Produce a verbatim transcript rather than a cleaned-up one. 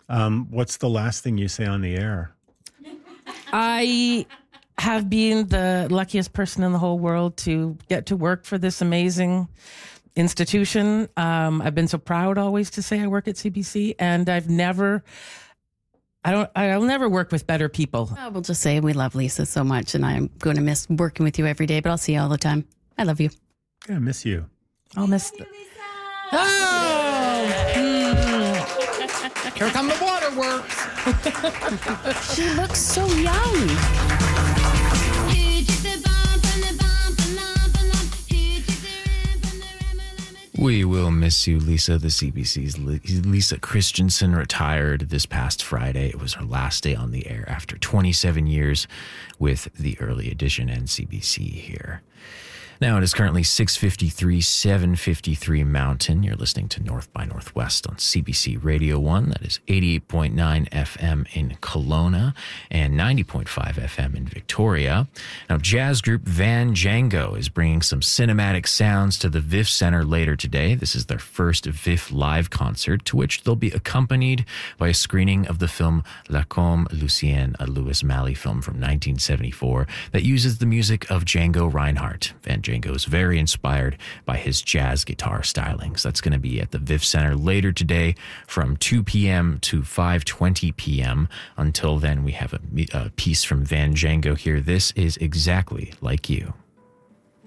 Um, what's the last thing you say on the air? I have been the luckiest person in the whole world to get to work for this amazing institution. Um, I've been so proud always to say I work at C B C, and I've never, I don't, I'll never work with better people. Oh, we'll just say we love Lisa so much, and I'm going to miss working with you every day, but I'll see you all the time. I love you. Yeah, I miss you. I'll miss. Thank you, Lisa. Oh! Mm. Here come the waterworks. She looks so young. We will miss you, Lisa. The C B C's Lisa Christensen retired this past Friday. It was her last day on the air after twenty-seven years with the Early Edition and C B C here. Now it is currently six fifty-three, seven fifty-three Mountain. You're listening to North by Northwest on C B C Radio one. That is eighty-eight point nine F M in Kelowna and ninety point five F M in Victoria. Now, jazz group Van Django is bringing some cinematic sounds to the V I F Center later today. This is their first V I F live concert, to which they'll be accompanied by a screening of the film La Comme Lucienne, a Louis Malle film from nineteen seventy-four that uses the music of Django Reinhardt. Van Django is very inspired by his jazz guitar stylings. That's going to be at the V I F Center later today from two p.m. to five twenty p.m. Until then, we have a, a piece from Van Django here. This is Exactly Like You.